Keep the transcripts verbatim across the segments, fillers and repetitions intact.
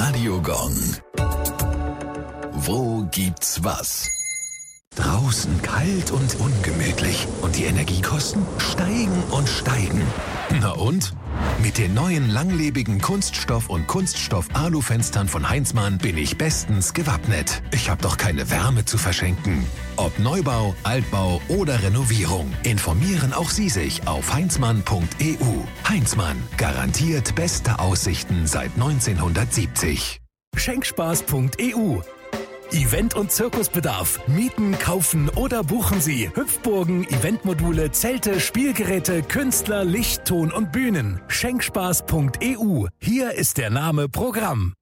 Radio Gong. Wo gibt's was? Draußen kalt und ungemütlich und die Energiekosten steigen und steigen. Na und? Mit den neuen langlebigen Kunststoff- und Kunststoff-Alu-Fenstern von Heinzmann bin ich bestens gewappnet. Ich habe doch keine Wärme zu verschenken. Ob Neubau, Altbau oder Renovierung, informieren auch Sie sich auf heinzmann punkt e u. Heinzmann, garantiert beste Aussichten seit neunzehnhundertsiebzig. Schenkspaß punkt e u. Event- und Zirkusbedarf. Mieten, kaufen oder buchen Sie Hüpfburgen, Eventmodule, Zelte, Spielgeräte, Künstler, Licht, Ton und Bühnen. Schenkspaß punkt e u. Hier ist der Name Programm.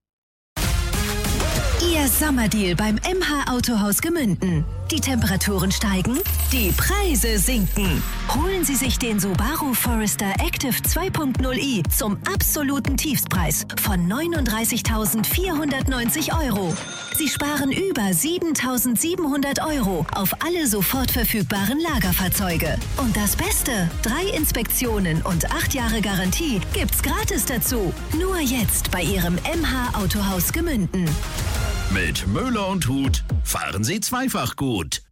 Ihr Sommerdeal beim M H Autohaus Gemünden. Die Temperaturen steigen, die Preise sinken. Holen Sie sich den Subaru Forester Active zwei Punkt null i zum absoluten Tiefstpreis von neununddreißigtausendvierhundertneunzig Euro. Sie sparen über siebentausendsiebenhundert Euro auf alle sofort verfügbaren Lagerfahrzeuge. Und das Beste, drei Inspektionen und acht Jahre Garantie gibt's gratis dazu. Nur jetzt bei Ihrem M H Autohaus Gemünden. Mit Möller und Huth fahren Sie zweifach gut.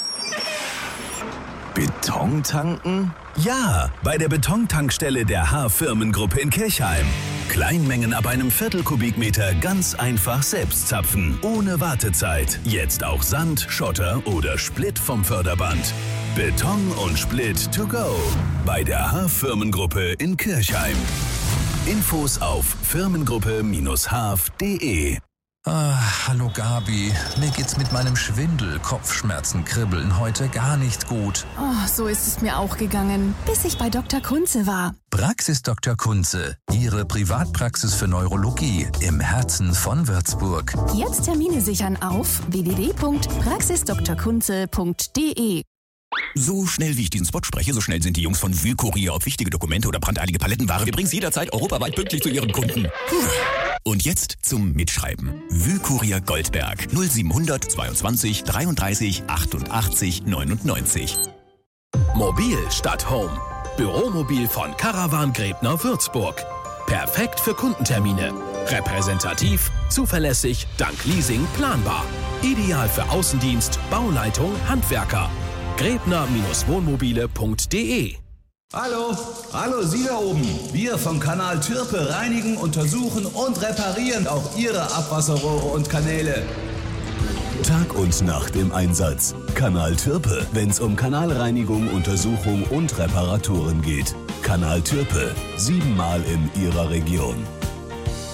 Beton tanken? Ja, bei der Betontankstelle der H-Firmengruppe in Kirchheim. Kleinmengen ab einem Viertelkubikmeter ganz einfach selbst zapfen, ohne Wartezeit. Jetzt auch Sand, Schotter oder Split vom Förderband. Beton und Split to go. Bei der H-Firmengruppe in Kirchheim. Infos auf firmengruppe Bindestrich h f punkt d e. Ah, hallo Gabi. Mir geht's mit meinem Schwindel, Kopfschmerzen, Kribbeln heute gar nicht gut. Oh, so ist es mir auch gegangen, bis ich bei Doktor Kunze war. Praxis Doktor Kunze, Ihre Privatpraxis für Neurologie im Herzen von Würzburg. Jetzt Termine sichern auf w w w punkt praxis doktor kunze punkt d e. So schnell wie ich diesen Spot spreche, so schnell sind die Jungs von Wühlkurier, ob wichtige Dokumente oder brandeilige Palettenware. Wir bringen sie jederzeit europaweit pünktlich zu ihren Kunden. Puh. Und jetzt zum Mitschreiben. Wühlkurier Goldberg null siebenhundert zweiundzwanzig dreiunddreißig achtundachtzig neunundneunzig. Mobil statt Home. Büromobil von Caravan Gräbner Würzburg. Perfekt für Kundentermine. Repräsentativ, zuverlässig, dank Leasing planbar. Ideal für Außendienst, Bauleitung, Handwerker. Gräbner Wohnmobile punkt d e. Hallo, hallo Sie da oben. Wir vom Kanal Türpe reinigen, untersuchen und reparieren auch Ihre Abwasserrohre und Kanäle. Tag und Nacht im Einsatz. Kanal Türpe, wenn's um Kanalreinigung, Untersuchung und Reparaturen geht. Kanal Türpe, siebenmal in Ihrer Region.